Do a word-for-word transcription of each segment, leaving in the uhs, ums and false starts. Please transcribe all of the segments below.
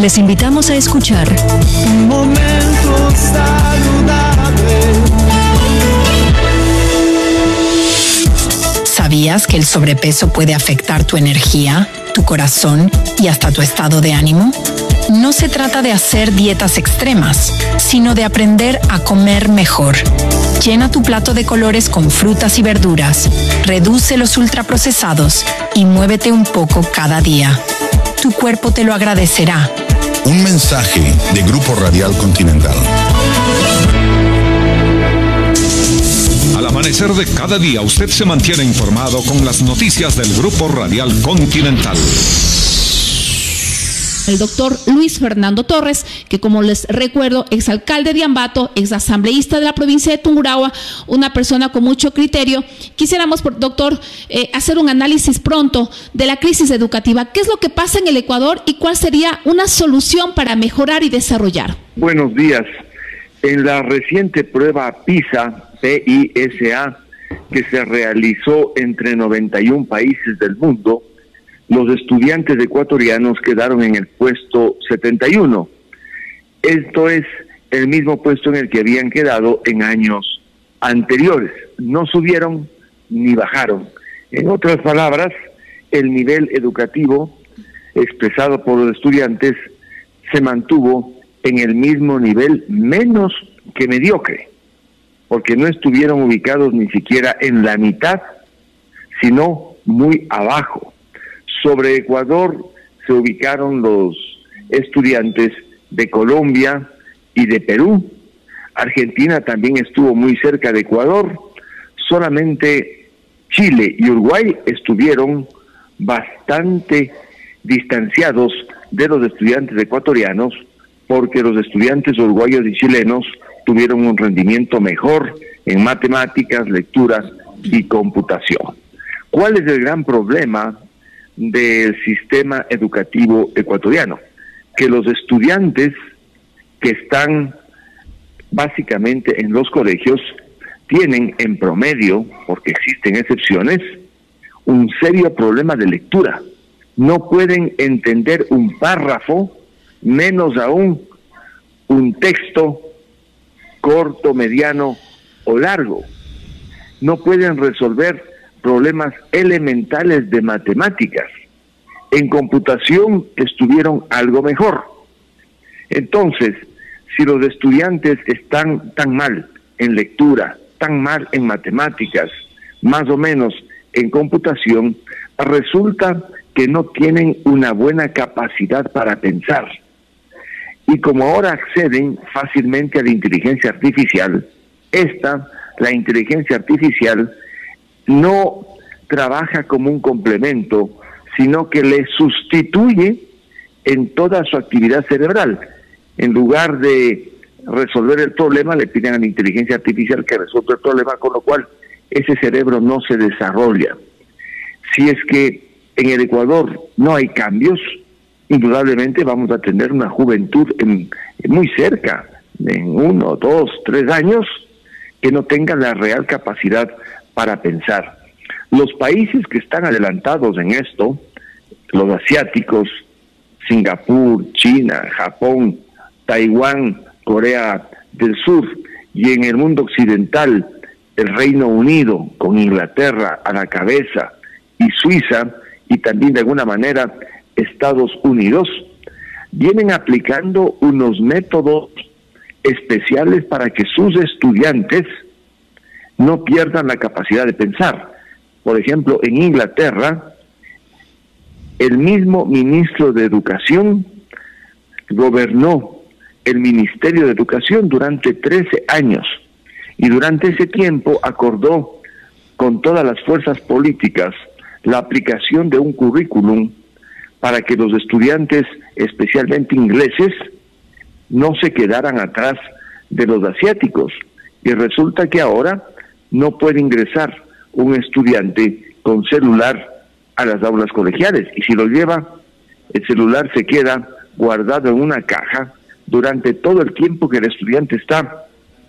Les invitamos a escuchar Un momento saludable. ¿Sabías que el sobrepeso puede afectar tu energía, tu corazón y hasta tu estado de ánimo? No se trata de hacer dietas extremas, sino de aprender a comer mejor. Llena tu plato de colores con frutas y verduras, reduce los ultraprocesados y muévete un poco cada día. Tu cuerpo te lo agradecerá. Un mensaje de Grupo Radial Continental. Al amanecer de cada día, usted se mantiene informado con las noticias del Grupo Radial Continental. El doctor Luis Fernando Torres, que como les recuerdo, exalcalde de Ambato, exasambleísta de la provincia de Tungurahua, una persona con mucho criterio. Quisiéramos, doctor, eh, hacer un análisis pronto de la crisis educativa. ¿Qué es lo que pasa en el Ecuador y cuál sería una solución para mejorar y desarrollar? Buenos días. En la reciente prueba PISA, P I S A, que se realizó entre noventa y uno países del mundo, los estudiantes ecuatorianos quedaron en el puesto setenta y uno. Esto es el mismo puesto en el que habían quedado en años anteriores. No subieron ni bajaron. En otras palabras, el nivel educativo expresado por los estudiantes se mantuvo en el mismo nivel, menos que mediocre, porque no estuvieron ubicados ni siquiera en la mitad, sino muy abajo. Sobre Ecuador se ubicaron los estudiantes de Colombia y de Perú. Argentina también estuvo muy cerca de Ecuador. Solamente Chile y Uruguay estuvieron bastante distanciados de los estudiantes ecuatorianos, porque los estudiantes uruguayos y chilenos tuvieron un rendimiento mejor en matemáticas, lecturas y computación. ¿Cuál es el gran problema del sistema educativo ecuatoriano? Que los estudiantes que están básicamente en los colegios tienen en promedio, porque existen excepciones, un serio problema de lectura. No pueden entender un párrafo, menos aún un texto corto, mediano o largo. No pueden resolver problemas elementales de matemáticas. En computación estuvieron algo mejor. Entonces, si los estudiantes están tan mal en lectura, tan mal en matemáticas, más o menos en computación, resulta que no tienen una buena capacidad para pensar. Y como ahora acceden fácilmente a la inteligencia artificial, esta, la inteligencia artificial, no trabaja como un complemento, sino que le sustituye en toda su actividad cerebral. En lugar de resolver el problema, le piden a la inteligencia artificial que resuelva el problema, con lo cual ese cerebro no se desarrolla. Si es que en el Ecuador no hay cambios, indudablemente vamos a tener una juventud en, en muy cerca, en uno, dos, tres años, que no tenga la real capacidad para pensar. Los países que están adelantados en esto, los asiáticos, Singapur, China, Japón, Taiwán, Corea del Sur, y en el mundo occidental, el Reino Unido, con Inglaterra a la cabeza, y Suiza, y también de alguna manera Estados Unidos, vienen aplicando unos métodos especiales para que sus estudiantes no pierdan la capacidad de pensar. Por ejemplo, en Inglaterra, el mismo ministro de Educación gobernó el Ministerio de Educación durante trece años, y durante ese tiempo acordó con todas las fuerzas políticas la aplicación de un currículum para que los estudiantes, especialmente ingleses, no se quedaran atrás de los asiáticos. Y resulta que ahora no puede ingresar un estudiante con celular a las aulas colegiales, y si lo lleva, el celular se queda guardado en una caja durante todo el tiempo que el estudiante está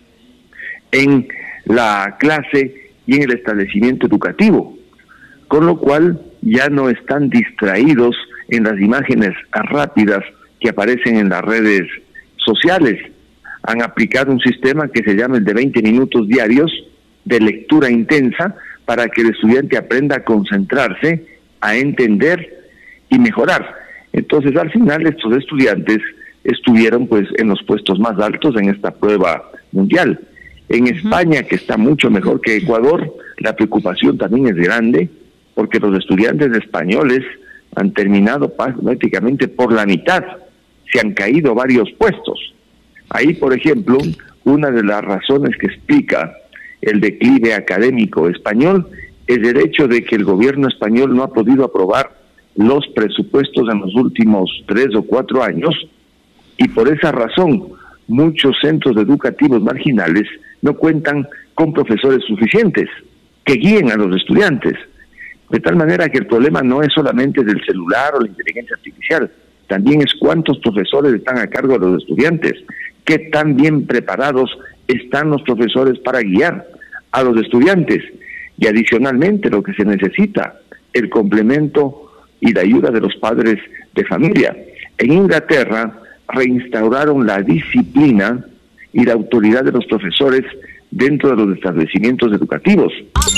en la clase y en el establecimiento educativo, con lo cual ya no están distraídos en las imágenes rápidas que aparecen en las redes sociales. Han aplicado un sistema que se llama el de veinte minutos diarios de lectura intensa para que el estudiante aprenda a concentrarse, a entender y mejorar. Entonces, al final, estos estudiantes estuvieron pues en los puestos más altos en esta prueba mundial. En España, que está mucho mejor que Ecuador, la preocupación también es grande, porque los estudiantes españoles han terminado prácticamente por la mitad, se han caído varios puestos. Ahí, por ejemplo, una de las razones que explica el declive académico español es el hecho de que el gobierno español no ha podido aprobar los presupuestos en los últimos tres o cuatro años, y por esa razón muchos centros educativos marginales no cuentan con profesores suficientes que guíen a los estudiantes. De tal manera que el problema no es solamente del celular o la inteligencia artificial, también es cuántos profesores están a cargo de los estudiantes, qué tan bien preparados están los profesores para guiar a los estudiantes, y adicionalmente lo que se necesita, el complemento y la ayuda de los padres de familia. En Inglaterra reinstauraron la disciplina y la autoridad de los profesores dentro de los establecimientos educativos.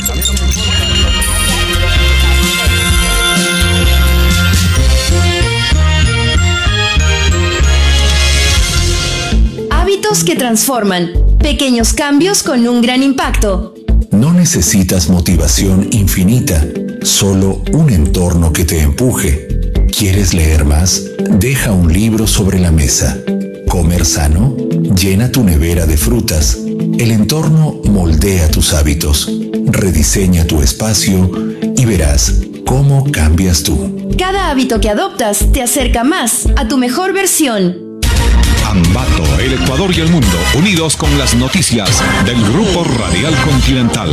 Hábitos que transforman. Pequeños cambios con un gran impacto. No necesitas motivación infinita, solo un entorno que te empuje. ¿Quieres leer más? Deja un libro sobre la mesa. ¿Comer sano? Llena tu nevera de frutas. El entorno moldea tus hábitos, rediseña tu espacio y verás cómo cambias tú. Cada hábito que adoptas te acerca más a tu mejor versión. Ambato, el Ecuador y el mundo, unidos con las noticias del Grupo Radial Continental.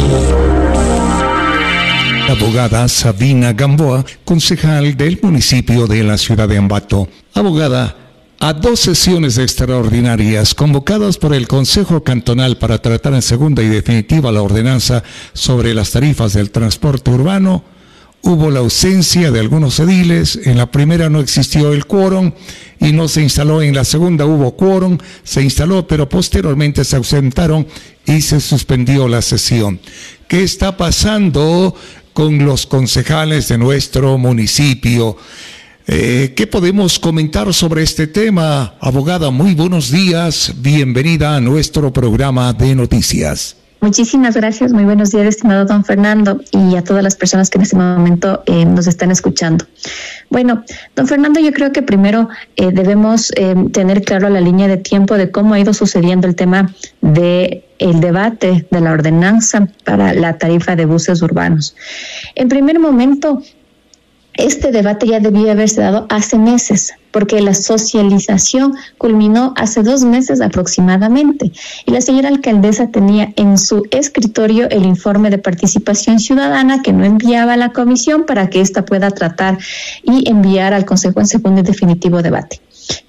La abogada Sabina Gamboa, concejal del municipio de la ciudad de Ambato. Abogada, a dos sesiones extraordinarias convocadas por el Consejo Cantonal para tratar en segunda y definitiva la ordenanza sobre las tarifas del transporte urbano, hubo la ausencia de algunos ediles. En la primera no existió el quórum y no se instaló. En la segunda hubo quórum, se instaló, pero posteriormente se ausentaron y se suspendió la sesión. ¿Qué está pasando con los concejales de nuestro municipio? Eh, ¿Qué podemos comentar sobre este tema? Abogada, muy buenos días, bienvenida a nuestro programa de noticias. Muchísimas gracias, muy buenos días, estimado don Fernando, y a todas las personas que en este momento eh, nos están escuchando. Bueno, don Fernando, yo creo que primero eh, debemos eh, tener claro la línea de tiempo de cómo ha ido sucediendo el tema de el debate de la ordenanza para la tarifa de buses urbanos. En primer momento, este debate ya debía haberse dado hace meses, porque la socialización culminó hace dos meses aproximadamente, y la señora alcaldesa tenía en su escritorio el informe de participación ciudadana que no enviaba a la comisión para que ésta pueda tratar y enviar al Consejo en segundo y definitivo debate.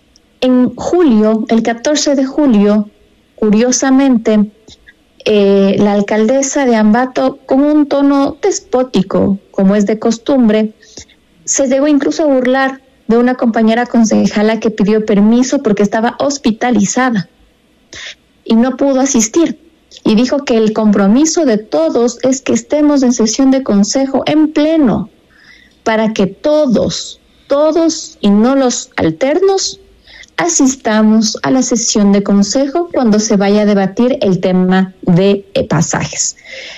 En julio, el catorce de julio, curiosamente, eh, la alcaldesa de Ambato, con un tono despótico, como es de costumbre, se llegó incluso a burlar de una compañera concejala que pidió permiso porque estaba hospitalizada y no pudo asistir. Y dijo que el compromiso de todos es que estemos en sesión de consejo en pleno para que todos, todos y no los alternos, asistamos a la sesión de consejo cuando se vaya a debatir el tema de pasajes.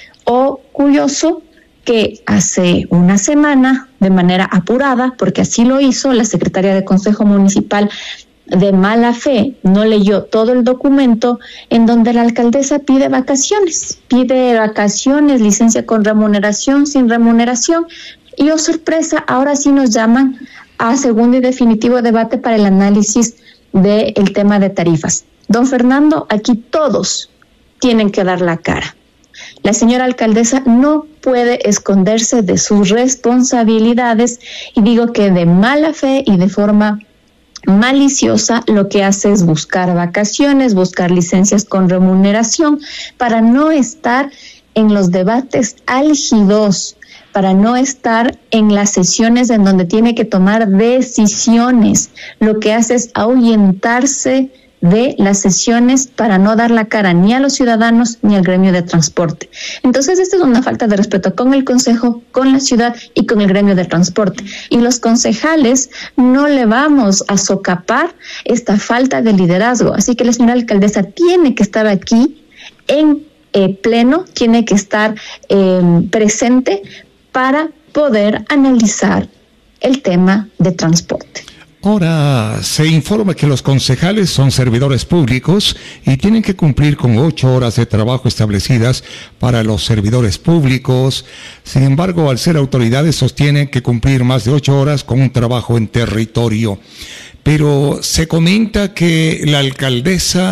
O curioso que hace una semana, de manera apurada, porque así lo hizo, la secretaria de Consejo Municipal de mala fe no leyó todo el documento en donde la alcaldesa pide vacaciones, pide vacaciones, licencia con remuneración, sin remuneración, y oh sorpresa, ahora sí nos llaman a segundo y definitivo debate para el análisis del tema de tarifas. Don Fernando, aquí todos tienen que dar la cara. La señora alcaldesa no puede esconderse de sus responsabilidades, y digo que de mala fe y de forma maliciosa lo que hace es buscar vacaciones, buscar licencias con remuneración para no estar en los debates álgidos, para no estar en las sesiones en donde tiene que tomar decisiones. Lo que hace es ahuyentarse de las sesiones para no dar la cara ni a los ciudadanos ni al gremio de transporte. Entonces, esta es una falta de respeto con el Consejo, con la ciudad y con el gremio de transporte. Y los concejales no le vamos a socapar esta falta de liderazgo. Así que la señora alcaldesa tiene que estar aquí en eh, pleno, tiene que estar eh, presente para poder analizar el tema de transporte. Ahora se informa que los concejales son servidores públicos y tienen que cumplir con ocho horas de trabajo establecidas para los servidores públicos. Sin embargo, al ser autoridades sostienen que cumplir más de ocho horas con un trabajo en territorio. Pero se comenta que la alcaldesa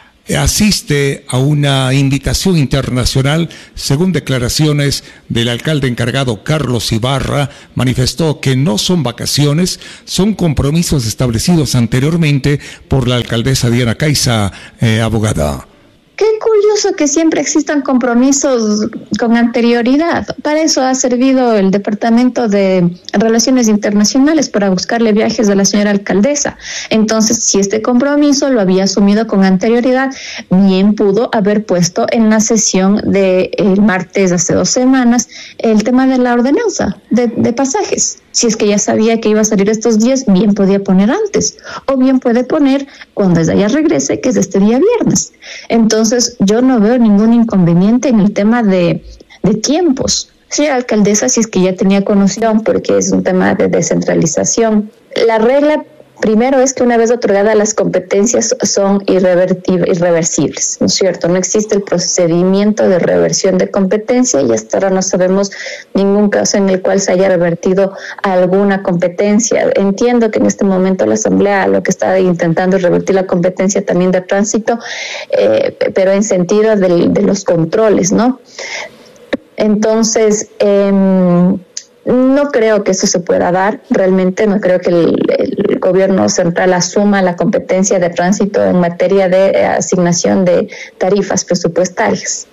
asiste a una invitación internacional. Según declaraciones del alcalde encargado Carlos Ibarra, manifestó que no son vacaciones, son compromisos establecidos anteriormente por la alcaldesa Diana Caiza, eh, abogada. Qué curioso que siempre existan compromisos con anterioridad. Para eso ha servido el Departamento de Relaciones Internacionales, para buscarle viajes a la señora alcaldesa. Entonces, si este compromiso lo había asumido con anterioridad, bien pudo haber puesto en la sesión del martes hace dos semanas el tema de la ordenanza de, de pasajes. Si es que ya sabía que iba a salir estos días, bien podía poner antes, o bien puede poner cuando ella regrese, que es este día viernes. Entonces, yo no veo ningún inconveniente en el tema de, de tiempos. Señora alcaldesa, si es que ya tenía conocimiento, porque es un tema de descentralización. La regla primero es que una vez otorgadas las competencias son irreversibles, ¿no es cierto? No existe el procedimiento de reversión de competencia y hasta ahora no sabemos ningún caso en el cual se haya revertido alguna competencia. Entiendo que en este momento la Asamblea lo que está intentando es revertir la competencia también de tránsito, eh, pero en sentido de, de los controles, ¿no? Entonces, eh, no creo que eso se pueda dar, realmente no creo que el, el gobierno central asuma la competencia de tránsito en materia de asignación de tarifas presupuestarias.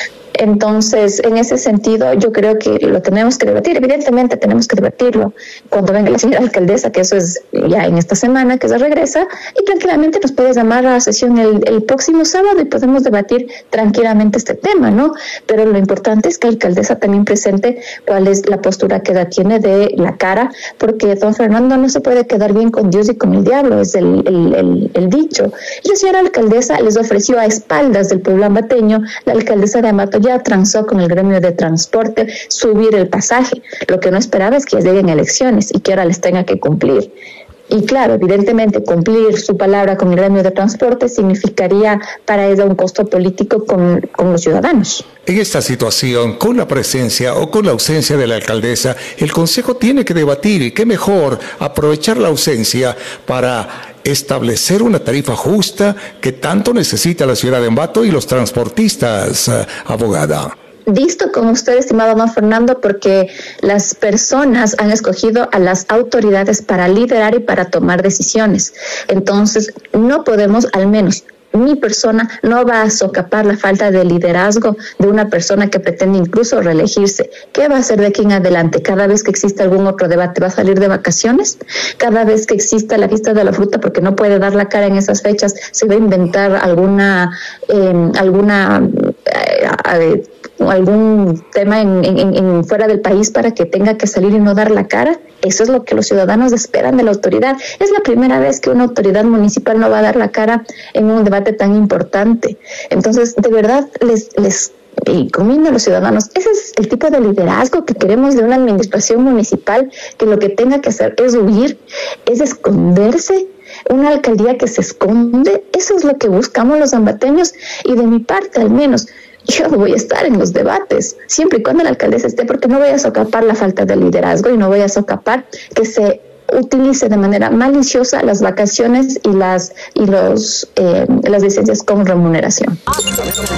Entonces, en ese sentido, yo creo que lo tenemos que debatir. Evidentemente tenemos que debatirlo cuando venga la señora alcaldesa, que eso es ya en esta semana que se regresa, y tranquilamente nos puede llamar a la sesión el, el próximo sábado y podemos debatir tranquilamente este tema, ¿no? Pero lo importante es que la alcaldesa también presente cuál es la postura que ella tiene de la cara, porque don Fernando no se puede quedar bien con Dios y con el diablo, es el, el, el, el dicho. Y la señora alcaldesa les ofreció a espaldas del pueblo ambateño, la alcaldesa de Ambato ya transó con el gremio de transporte subir el pasaje. Lo que no esperaba es que ya lleguen elecciones y que ahora les tenga que cumplir. Y claro, evidentemente cumplir su palabra con el gremio de transporte significaría para ella un costo político con, con los ciudadanos. En esta situación, con la presencia o con la ausencia de la alcaldesa, el Consejo tiene que debatir, y qué mejor aprovechar la ausencia para establecer una tarifa justa que tanto necesita la ciudad de Ambato y los transportistas, uh, abogada. Visto con usted, estimado don Fernando, porque las personas han escogido a las autoridades para liderar y para tomar decisiones. Entonces, no podemos, al menos mi persona, no va a socapar la falta de liderazgo de una persona que pretende incluso reelegirse. ¿Qué va a hacer de aquí en adelante? Cada vez que exista algún otro debate, ¿va a salir de vacaciones? Cada vez que exista la fiesta de la fruta, porque no puede dar la cara en esas fechas, ¿se va a inventar alguna, eh, alguna eh, eh, algún tema en, en, en fuera del país para que tenga que salir y no dar la cara? Eso es lo que los ciudadanos esperan de la autoridad. Es la primera vez que una autoridad municipal no va a dar la cara en un debate tan importante. Entonces, de verdad, les, les y comiendo a los ciudadanos, ese es el tipo de liderazgo que queremos de una administración municipal, que lo que tenga que hacer es huir, es esconderse. Una alcaldía que se esconde, eso es lo que buscamos los ambateños, y de mi parte al menos, yo voy a estar en los debates, siempre y cuando la alcaldesa esté, porque no voy a socapar la falta de liderazgo y no voy a socapar que se utilice de manera maliciosa las vacaciones y las y los eh, las licencias con remuneración.